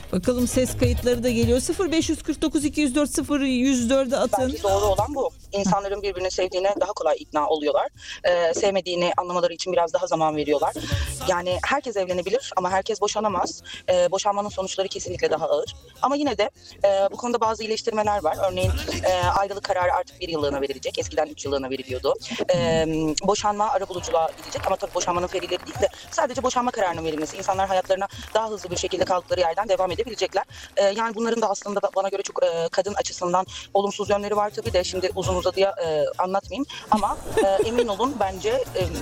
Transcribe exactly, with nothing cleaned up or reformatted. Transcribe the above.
Bakalım ses kayıtları da geliyor. sıfır beş kırk dokuz iki yüz dört sıfır yüz dörde atın. Bence doğru olan bu. İnsanların birbirini sevdiğine daha kolay ikna oluyorlar. Ee, sevmediğini anlamaları için biraz daha zaman veriyorlar. Yani herkes evlenebilir ama herkes boşanamaz. Ee, boşanmanın sonuçları kesinlikle daha ağır. Ama yine de e, bu konuda bazı iyileştirmeler var. Örneğin e, ayrılık kararı artık bir yıllığına verilecek. Eskiden üç yıllığına veriliyordu. Ee, boşanma arabuluculuğa gidecek ama tabii boşanmanın ferileri değil de sadece boşanma kararının verilmesi. İnsanlar hayatlarına daha hızlı bir şekilde kaldıkları yerden devam edebilecekler. Ee, yani bunların da aslında da bana göre çok e, kadın açısından olumsuz yönleri var tabii de şimdi uzun uzadıya e, anlatmayayım ama e, emin olun bence e,